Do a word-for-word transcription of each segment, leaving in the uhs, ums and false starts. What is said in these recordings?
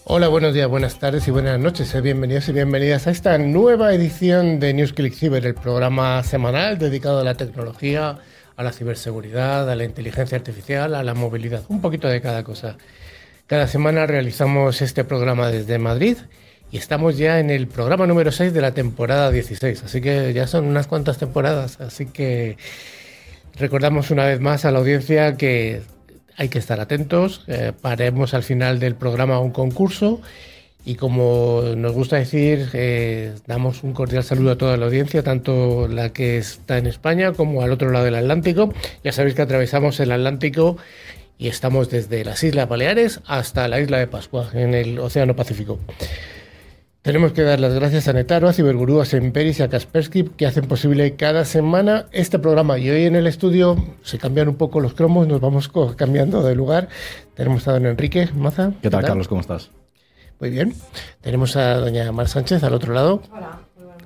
Hola, buenos días, buenas tardes y buenas noches. Bienvenidos y bienvenidas a esta nueva edición de NewsClick Cyber, el programa semanal dedicado a la tecnología, a la ciberseguridad, a la inteligencia artificial, a la movilidad, un poquito de cada cosa. Cada semana realizamos este programa desde Madrid y estamos ya en el programa número seis de la temporada dieciséis, así que ya son unas cuantas temporadas, así que recordamos una vez más a la audiencia que hay que estar atentos, eh, haremos al final del programa un concurso y, como nos gusta decir, eh, damos un cordial saludo a toda la audiencia, tanto la que está en España como al otro lado del Atlántico. Ya sabéis que atravesamos el Atlántico y estamos desde las Islas Baleares hasta la isla de Pascua, en el Océano Pacífico. Tenemos que dar las gracias a Netaro, a Cibergurú, a Semperis y a Kaspersky, que hacen posible cada semana este programa. Y hoy en el estudio se cambian un poco los cromos, nos vamos cambiando de lugar. Tenemos a don Enrique Maza. ¿Qué tal, Carlos? ¿Cómo estás? Muy bien. Tenemos a doña Mar Sánchez al otro lado. Hola.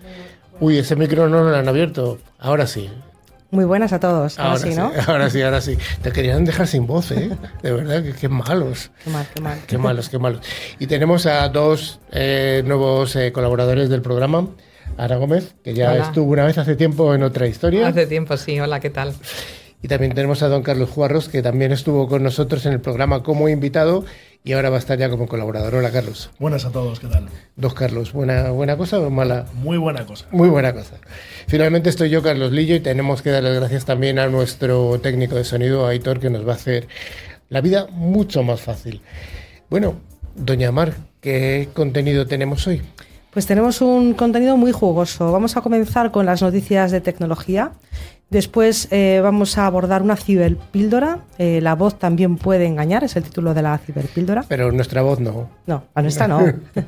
Uy, ese micro no lo han abierto. Ahora sí. Muy buenas a todos. Ahora, ahora sí, ¿no? Sí, ahora sí, ahora sí. Te querían dejar sin voz, ¿eh? De verdad, que qué malos. Qué mal, qué mal. Qué malos, qué malos. Y tenemos a dos eh, nuevos eh, colaboradores del programa. Ana Gómez, que ya Hola. Estuvo una vez hace tiempo en otra historia. Hace tiempo, sí. Hola, ¿qué tal? Y también tenemos a don Carlos Juarros, que también estuvo con nosotros en el programa como invitado y ahora va a estar ya como colaborador. Hola, Carlos. Buenas a todos, ¿qué tal? Dos Carlos, ¿buena, buena cosa o mala? Muy buena cosa. Muy buena cosa. Finalmente estoy yo, Carlos Lillo, y tenemos que dar las gracias también a nuestro técnico de sonido, Aitor, que nos va a hacer la vida mucho más fácil. Bueno, doña Mar, ¿qué contenido tenemos hoy? Pues tenemos un contenido muy jugoso. Vamos a comenzar con las noticias de tecnología. Después eh, vamos a abordar una ciberpíldora. Eh, la voz también puede engañar, es el título de la ciberpíldora. Pero nuestra voz no. No, a nuestra no.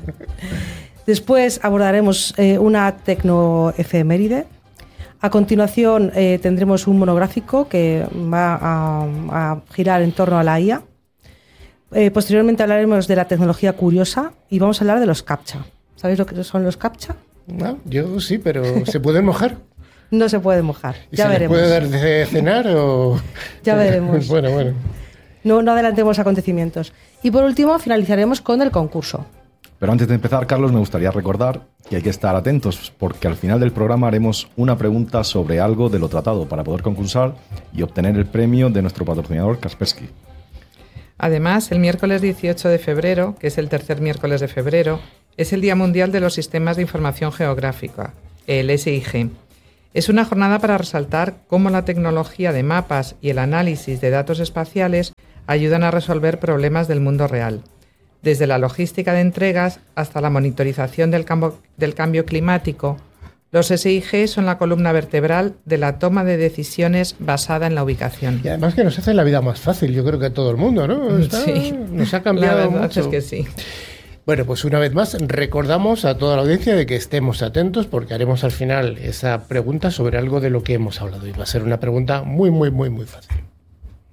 Después abordaremos eh, una tecnoefeméride. A continuación eh, tendremos un monográfico que va a, a girar en torno a la I A. Eh, posteriormente hablaremos de la tecnología curiosa y vamos a hablar de los CAPTCHA. ¿Sabéis lo que son los CAPTCHA? No, yo sí, pero ¿se pueden mojar? No se puede mojar, ¿Y ya se veremos. les puede dar de cenar o...? Ya veremos. Bueno, bueno. No, no adelantemos acontecimientos. Y por último finalizaremos con el concurso. Pero antes de empezar, Carlos, me gustaría recordar que hay que estar atentos porque al final del programa haremos una pregunta sobre algo de lo tratado para poder concursar y obtener el premio de nuestro patrocinador Kaspersky. Además, el miércoles dieciocho de febrero, que es el tercer miércoles de febrero, es el Día Mundial de los Sistemas de Información Geográfica, el S I G. Es una jornada para resaltar cómo la tecnología de mapas y el análisis de datos espaciales ayudan a resolver problemas del mundo real, desde la logística de entregas hasta la monitorización del cambio, del cambio climático. Los S I G son la columna vertebral de la toma de decisiones basada en la ubicación. Y además que nos hace la vida más fácil, yo creo que a todo el mundo, ¿no? Está, sí, nos ha cambiado la verdad mucho. es que sí. Bueno, pues una vez más recordamos a toda la audiencia de que estemos atentos porque haremos al final esa pregunta sobre algo de lo que hemos hablado y va a ser una pregunta muy, muy, muy, muy fácil.